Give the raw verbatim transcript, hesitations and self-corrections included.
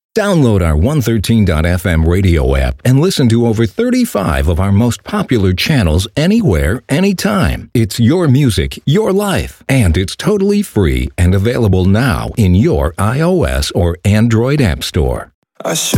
Download our one thirteen dot f m radio app and listen to over thirty-five of our most popular channels anywhere, anytime. It's your music, your life, and it's totally free and available now in your iOS or Android app store. I should